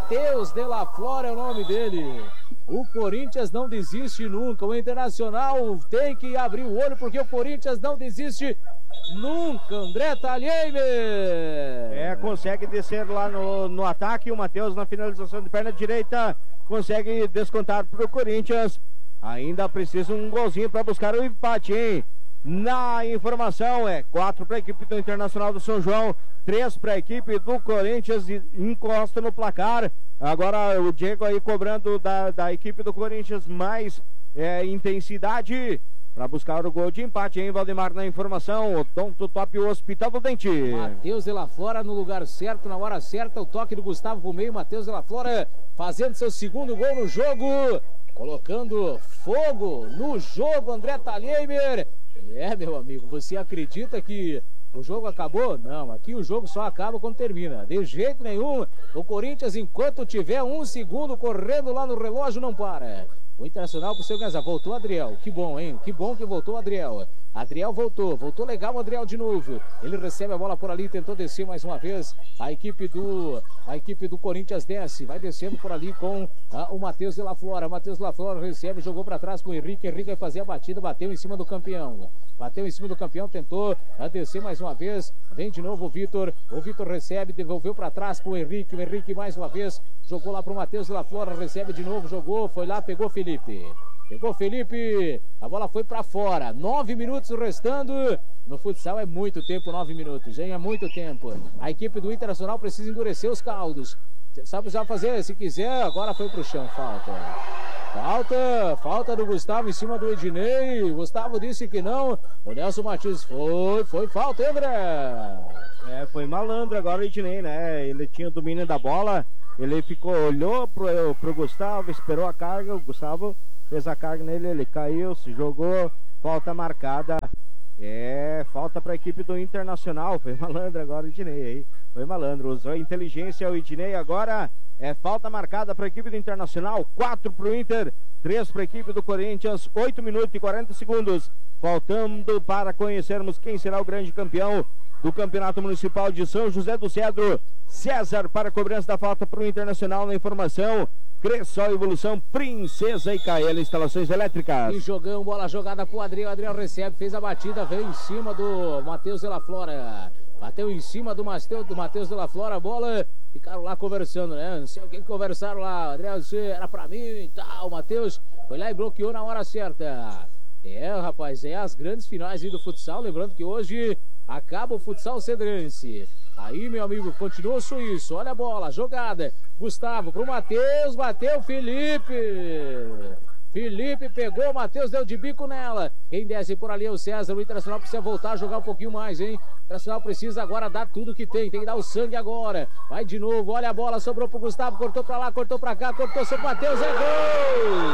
Matheus de la Flora é o nome dele. O Corinthians não desiste nunca. O Internacional tem que abrir o olho porque o Corinthians não desiste nunca. André Thalheimer. Consegue descer lá no ataque. O Matheus na finalização de perna direita consegue descontar para o Corinthians. Ainda precisa um golzinho para buscar o empate, hein? Na informação 4 para a equipe do Internacional do São João, 3 para a equipe do Corinthians, e encosta no placar. Agora o Diego aí cobrando da equipe do Corinthians mais intensidade para buscar o gol de empate, hein, Valdemar? Na informação, o Odonto Top Hospital do Dente. Matheus de la Flora no lugar certo, na hora certa, o toque do Gustavo pro meio, Matheus de la Flora fazendo seu segundo gol no jogo, colocando fogo no jogo, André Thalheimer. Meu amigo, você acredita que o jogo acabou? Não, aqui o jogo só acaba quando termina. De jeito nenhum, o Corinthians, enquanto tiver 1 segundo correndo lá no relógio, não para. O Internacional pro seu Gaza. Voltou o Adriel. Que bom, hein? Que bom que voltou o Adriel. Adriel voltou legal o Adriel de novo. Ele recebe a bola por ali, tentou descer mais uma vez. A equipe do Corinthians desce, vai descendo por ali com o Matheus de la Flora. Matheus de la Flora recebe, jogou para trás com o Henrique. Henrique vai fazer a batida, bateu em cima do campeão. Tentou descer mais uma vez. Vem de novo o Vitor. O Vitor recebe, devolveu para trás pro Henrique. O Henrique mais uma vez jogou lá pro Matheus de la Flora, recebe de novo, jogou, foi lá, pegou Felipe. A bola foi pra fora. 9 minutos restando. No futsal é muito tempo, 9 minutos, hein? É muito tempo. A equipe do Internacional precisa endurecer os caldos. Sabe já fazer, se quiser, agora foi pro chão, falta do Gustavo em cima do Ednei. O Gustavo disse que não. O Nelson Martins foi falta, hein, André? Foi malandro agora o Ednei, né? Ele tinha o domínio da bola. Ele olhou pro Gustavo, esperou a carga. O Gustavo fez a carga nele, ele caiu, se jogou, falta marcada. Falta para a equipe do Internacional. Foi malandro agora o Ednei, hein? Foi malandro, usou a inteligência o Ednei. Agora falta marcada para a equipe do Internacional. 4 para o Inter, 3 para a equipe do Corinthians. 8 minutos e 40 segundos faltando para conhecermos quem será o grande campeão do Campeonato Municipal de São José do Cedro. César para a cobrança da falta para o Internacional. Na informação, Cressol Evolução, Princesa e KL Instalações Elétricas. E jogão, bola jogada pro Adriel. Adriel recebe, fez a batida, veio em cima do Matheus de la Flora. Bateu em cima do Matheus de la Flora, a bola. Ficaram lá conversando, né? Não sei o que conversaram lá. Adriel disse, era pra mim e tal. O Matheus foi lá e bloqueou na hora certa. Rapaz, as grandes finais aí do futsal. Lembrando que hoje acaba o futsal cedrense. Aí, meu amigo, continua o suíço. Olha a bola, jogada. Gustavo pro Matheus, bateu Felipe. Felipe pegou, o Matheus deu de bico nela. Quem desce por ali é o César. O Internacional precisa voltar a jogar um pouquinho mais, hein? O Internacional precisa agora dar tudo que tem que dar o sangue agora. Vai de novo, olha a bola, sobrou pro Gustavo, cortou pra lá, cortou pra cá, cortou sobre o Matheus, é gol!